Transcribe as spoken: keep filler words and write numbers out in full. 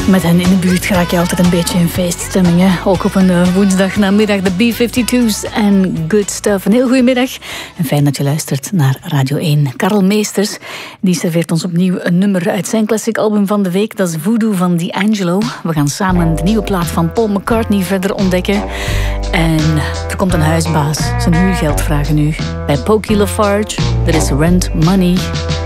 Met hen in de buurt raak je altijd een beetje in feeststemming. Hè? Ook op een uh, woensdagnamiddag, de B vijfentwintig's en Good Stuff. Een heel goede middag en fijn dat je luistert naar Radio één. Karel Meesters die serveert ons opnieuw een nummer uit zijn classic album van de week. Dat is Voodoo van D'Angelo. We gaan samen de nieuwe plaat van Paul McCartney verder ontdekken. En er komt een huisbaas zijn huurgeld vragen nu bij Pokey Lafarge. Er is rent money.